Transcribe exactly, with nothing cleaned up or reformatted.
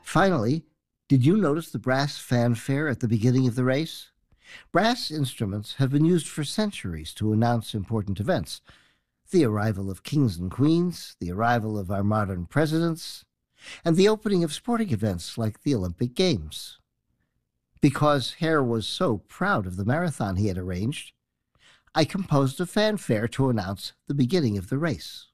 Finally, did you notice the brass fanfare at the beginning of the race? Brass instruments have been used for centuries to announce important events. The arrival of kings and queens, the arrival of our modern presidents, and the opening of sporting events like the Olympic Games. Because Hare was so proud of the marathon he had arranged, I composed a fanfare to announce the beginning of the race.